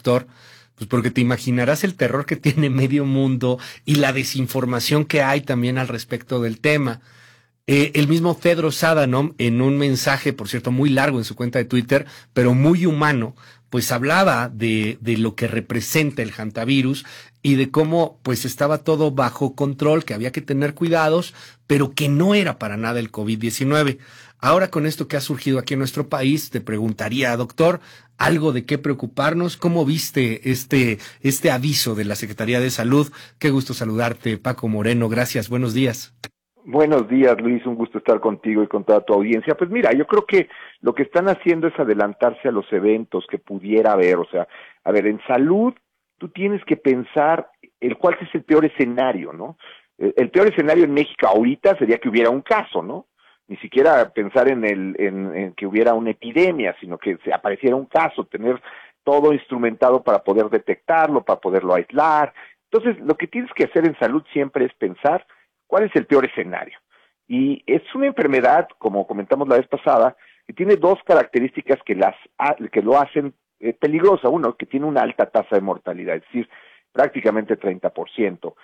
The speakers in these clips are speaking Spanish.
doctor, pues porque te imaginarás el terror que tiene medio mundo y la desinformación que hay también al respecto del tema. El mismo Tedros Adhanom, en un mensaje, por cierto, muy largo en su cuenta de Twitter, pero muy humano, pues hablaba de lo que representa el hantavirus y de cómo pues estaba todo bajo control, que había que tener cuidados, pero que no era para nada el COVID-19. Ahora con esto que ha surgido aquí en nuestro país, te preguntaría, doctor, algo de qué preocuparnos. ¿Cómo viste este aviso de la Secretaría de Salud? Qué gusto saludarte, Paco Moreno. Gracias, buenos días. Buenos días, Luis, un gusto estar contigo y con toda tu audiencia. Pues mira, yo creo que lo que están haciendo es adelantarse a los eventos que pudiera haber. O sea, a ver, en salud tú tienes que pensar cuál es el peor escenario, ¿no? El peor escenario en México ahorita sería que hubiera un caso, ¿no? Ni siquiera pensar en que hubiera una epidemia, sino que se apareciera un caso, tener todo instrumentado para poder detectarlo, para poderlo aislar. Entonces, lo que tienes que hacer en salud siempre es pensar ¿cuál es el peor escenario? Y es una enfermedad, como comentamos la vez pasada, que tiene dos características que lo hacen peligrosa. Uno, que tiene una alta tasa de mortalidad, es decir, prácticamente 30%.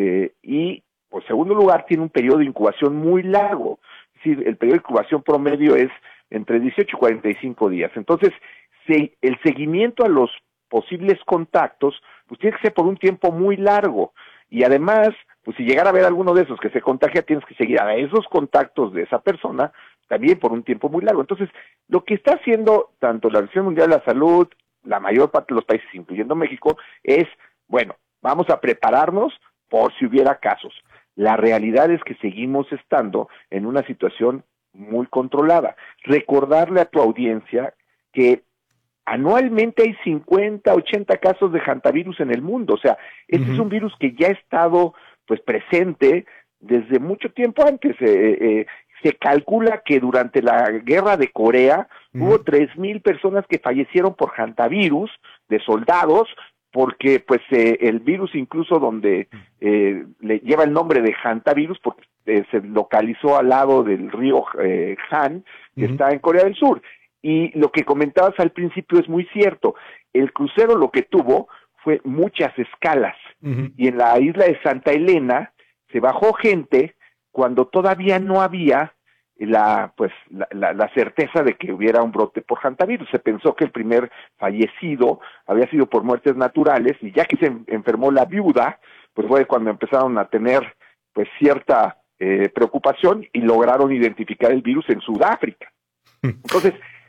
Y, por segundo lugar, tiene un periodo de incubación muy largo. Es decir, el periodo de incubación promedio es entre 18 y 45 días. Entonces, el seguimiento a los posibles contactos, pues tiene que ser por un tiempo muy largo. Y además, pues si llegara a haber alguno de esos que se contagia, tienes que seguir a esos contactos de esa persona también por un tiempo muy largo. Entonces, lo que está haciendo tanto la Organización Mundial de la Salud, la mayor parte de los países, incluyendo México, es, bueno, vamos a prepararnos por si hubiera casos. La realidad es que seguimos estando en una situación muy controlada. Recordarle a tu audiencia que anualmente hay 50, 80 casos de hantavirus en el mundo. O sea, este es un virus que ya ha estado pues presente desde mucho tiempo antes. Se calcula que durante la guerra de Corea hubo 3,000 personas que fallecieron por hantavirus de soldados, porque pues el virus incluso donde le lleva el nombre de hantavirus, porque se localizó al lado del río Han, que está en Corea del Sur. Y lo que comentabas al principio es muy cierto. El crucero lo que tuvo fue muchas escalas. Y en la isla de Santa Elena se bajó gente cuando todavía no había la certeza de que hubiera un brote por hantavirus. Se pensó que el primer fallecido había sido por muertes naturales, y ya que se enfermó la viuda, pues fue cuando empezaron a tener pues cierta preocupación y lograron identificar el virus en Sudáfrica. Entonces,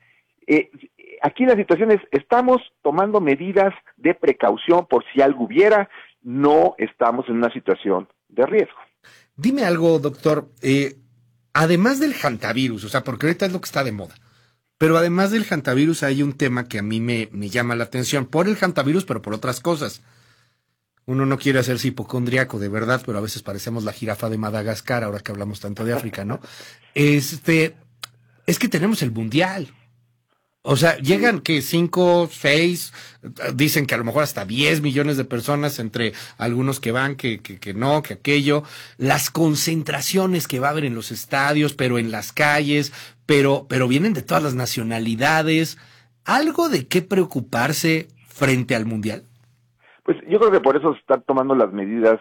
aquí la situación es, estamos tomando medidas de precaución por si algo hubiera, no estamos en una situación de riesgo. Dime algo, doctor, además del hantavirus, o sea, porque ahorita es lo que está de moda, pero además del hantavirus hay un tema que a mí me llama la atención, por el hantavirus, pero por otras cosas. Uno no quiere hacerse hipocondriaco, de verdad, pero a veces parecemos la jirafa de Madagascar, ahora que hablamos tanto de África, ¿no? Es que tenemos el mundial. O sea, llegan que 5, 6, dicen que a lo mejor hasta 10 millones de personas, entre algunos que van, que no, que aquello, las concentraciones que va a haber en los estadios, pero en las calles, pero vienen de todas las nacionalidades. ¿Algo de qué preocuparse frente al Mundial? Pues yo creo que por eso se están tomando las medidas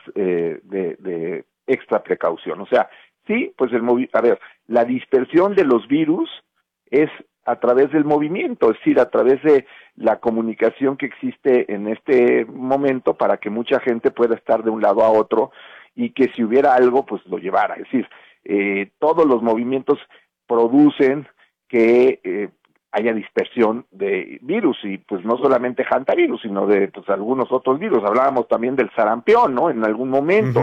de extra precaución. O sea, sí, pues la dispersión de los virus es a través del movimiento, es decir, a través de la comunicación que existe en este momento para que mucha gente pueda estar de un lado a otro y que si hubiera algo, pues lo llevara. Es decir, todos los movimientos producen que haya dispersión de virus, y pues no solamente hantavirus, sino de pues algunos otros virus. Hablábamos también del sarampión, ¿no? En algún momento.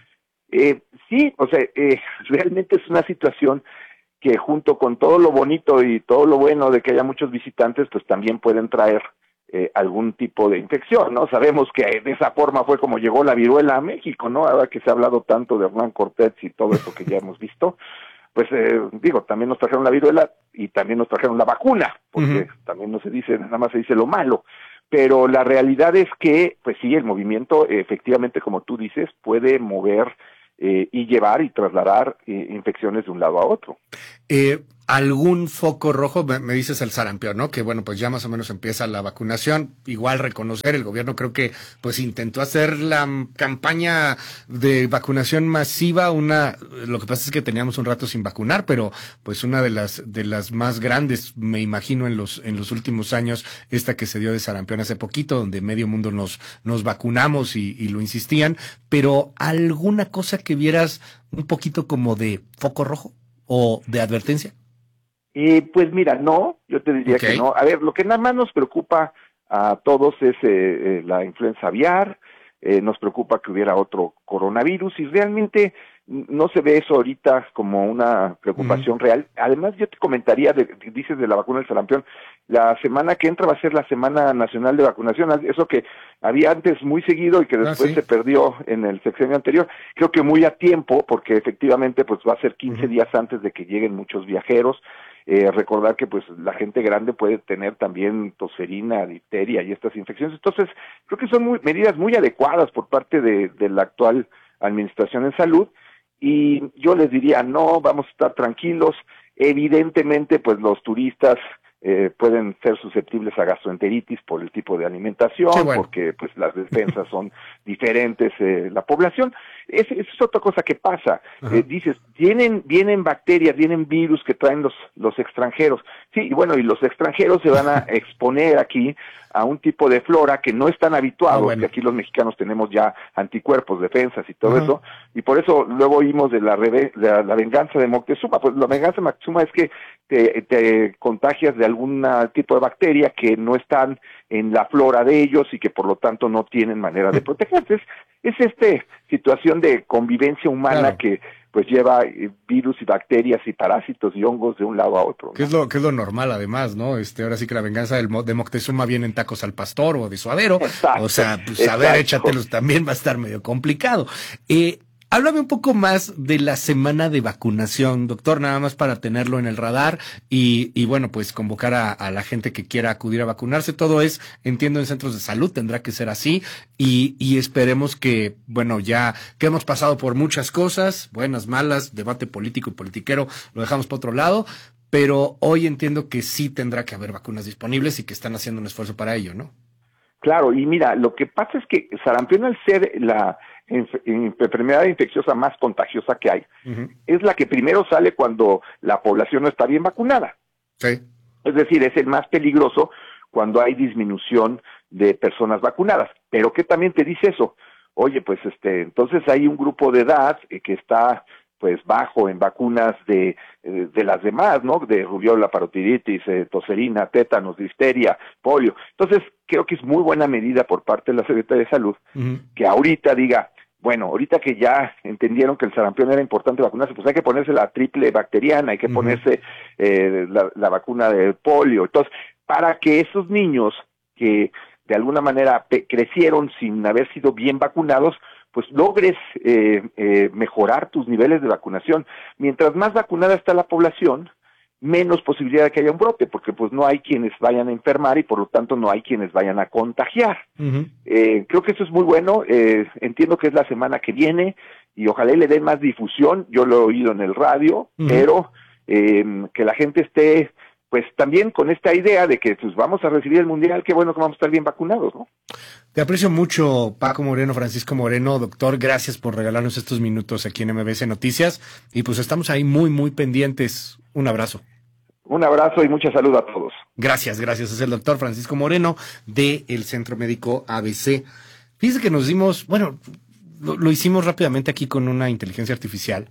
Sí, o sea, realmente es una situación que junto con todo lo bonito y todo lo bueno de que haya muchos visitantes, pues también pueden traer algún tipo de infección, ¿no? Sabemos que de esa forma fue como llegó la viruela a México, ¿no? Ahora que se ha hablado tanto de Hernán Cortés y todo eso que ya hemos visto, pues también nos trajeron la viruela y también nos trajeron la vacuna, porque también no se dice, nada más se dice lo malo. Pero la realidad es que, pues sí, el movimiento, efectivamente, como tú dices, puede mover y llevar y trasladar infecciones de un lado a otro. ¿Algún foco rojo? Me dices el sarampión, ¿no? Que bueno, pues ya más o menos empieza la vacunación. Igual reconocer, el gobierno creo que pues intentó hacer la campaña de vacunación masiva, lo que pasa es que teníamos un rato sin vacunar, pero pues una de las más grandes, me imagino, en los últimos años, esta que se dio de sarampión hace poquito, donde medio mundo nos vacunamos y lo insistían, pero ¿alguna cosa que vieras un poquito como de foco rojo o de advertencia? Pues mira, no, yo te diría que no. A ver, lo que nada más nos preocupa a todos es la influenza aviar, nos preocupa que hubiera otro coronavirus y realmente no se ve eso ahorita como una preocupación real. Además, yo te comentaría, dices de la vacuna del sarampión, la semana que entra va a ser la Semana Nacional de Vacunación, eso que había antes muy seguido y que después se perdió en el sexenio anterior, creo que muy a tiempo, porque efectivamente pues va a ser 15 días antes de que lleguen muchos viajeros. Recordar que pues la gente grande puede tener también tosferina, difteria y estas infecciones. Entonces, creo que son medidas muy adecuadas por parte de la actual administración en salud y yo les diría, no, vamos a estar tranquilos. Evidentemente, pues los turistas pueden ser susceptibles a gastroenteritis por el tipo de alimentación, porque pues las defensas son diferentes, la población. Esa es otra cosa que pasa. Dices, vienen bacterias, vienen virus que traen los extranjeros. Sí, y bueno, y los extranjeros se van a exponer aquí a un tipo de flora que no están habituados, que aquí los mexicanos tenemos ya anticuerpos, defensas y todo eso, y por eso luego oímos de la venganza de Moctezuma. Pues la venganza de Moctezuma es que te contagias de algún tipo de bacteria que no están en la flora de ellos y que por lo tanto no tienen manera de protegerse. Es esta situación de convivencia humana que pues lleva virus y bacterias y parásitos y hongos de un lado a otro, ¿no? Que es lo normal además, ¿no? Ahora sí que la venganza de Moctezuma viene en tacos al pastor o de suadero. Exacto, o sea, pues a ver, échatelos, también va a estar medio complicado. Háblame un poco más de la semana de vacunación, doctor, nada más para tenerlo en el radar y bueno, pues convocar a la gente que quiera acudir a vacunarse. Todo entiendo, en centros de salud, tendrá que ser así y esperemos que, bueno, ya que hemos pasado por muchas cosas, buenas, malas, debate político y politiquero, lo dejamos por otro lado, pero hoy entiendo que sí tendrá que haber vacunas disponibles y que están haciendo un esfuerzo para ello, ¿no? Claro, y mira, lo que pasa es que sarampión, al ser la enfermedad infecciosa más contagiosa que hay, es la que primero sale cuando la población no está bien vacunada. Sí. Es decir, es el más peligroso cuando hay disminución de personas vacunadas. Pero ¿qué también te dice eso? Oye, pues entonces hay un grupo de edad que está pues bajo en vacunas de las demás, ¿no? De rubiola, parotiditis, tosferina, tétanos, difteria, polio. Entonces, creo que es muy buena medida por parte de la Secretaría de Salud que ahorita diga, bueno, ahorita que ya entendieron que el sarampión era importante vacunarse, pues hay que ponerse la triple bacteriana, hay que ponerse la vacuna del polio. Entonces, para que esos niños que de alguna manera crecieron sin haber sido bien vacunados, pues logres mejorar tus niveles de vacunación. Mientras más vacunada está la población, menos posibilidad de que haya un brote, porque pues no hay quienes vayan a enfermar y por lo tanto no hay quienes vayan a contagiar. Creo que eso es muy bueno, entiendo que es la semana que viene y ojalá le den más difusión, yo lo he oído en el radio, pero que la gente esté pues también con esta idea de que pues vamos a recibir el Mundial, qué bueno que vamos a estar bien vacunados, ¿no? Te aprecio mucho, Paco Moreno, Francisco Moreno, doctor, gracias por regalarnos estos minutos aquí en MBS Noticias y pues estamos ahí muy, muy pendientes. Un abrazo. Un abrazo y mucha salud a todos. Gracias. Es el doctor Francisco Moreno del Centro Médico ABC. Fíjese que nos dimos, bueno, lo hicimos rápidamente aquí con una inteligencia artificial.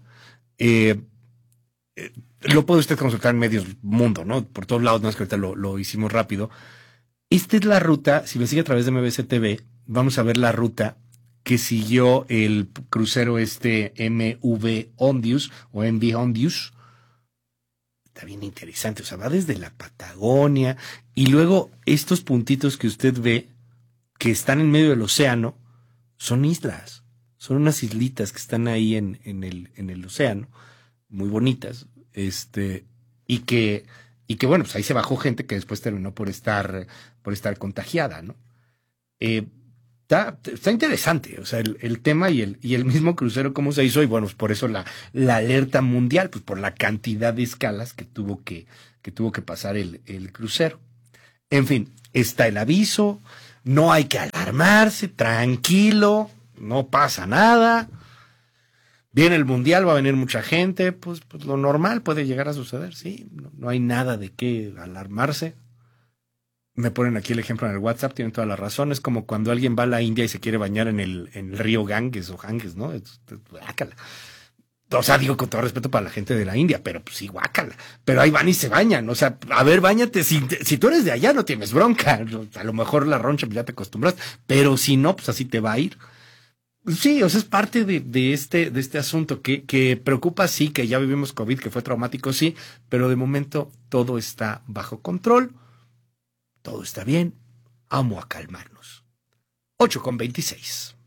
Lo puede usted consultar en medios mundo, ¿no? Por todos lados, no es que ahorita lo hicimos rápido. Esta es la ruta, si me sigue a través de MBC TV, vamos a ver la ruta que siguió el crucero MV Ondius o MV Ondius. Está bien interesante, o sea, va desde la Patagonia y luego estos puntitos que usted ve que están en medio del océano son islas, son unas islitas que están ahí en el océano, muy bonitas, y que bueno, pues ahí se bajó gente que después terminó por estar contagiada, ¿no? Está interesante, o sea, el tema y el mismo crucero cómo se hizo, y bueno, pues por eso la alerta mundial, pues por la cantidad de escalas que tuvo que pasar el crucero. En fin, está el aviso, no hay que alarmarse, tranquilo, no pasa nada. Viene el mundial, va a venir mucha gente, pues lo normal puede llegar a suceder, sí, no hay nada de qué alarmarse. Me ponen aquí el ejemplo en el WhatsApp, tienen toda la razón. Es como cuando alguien va a la India y se quiere bañar en el río Ganges o Ganges, ¿no? Guácala. O sea, digo con todo respeto para la gente de la India, pero pues sí, guácala. Pero ahí van y se bañan. O sea, a ver, báñate. Si tú eres de allá, no tienes bronca. A lo mejor la roncha pues ya te acostumbras, pero si no, pues así te va a ir. Sí, o sea, es parte de este asunto que preocupa, sí, que ya vivimos COVID, que fue traumático, sí, pero de momento todo está bajo control. Todo está bien, vamos a calmarnos. 8:26.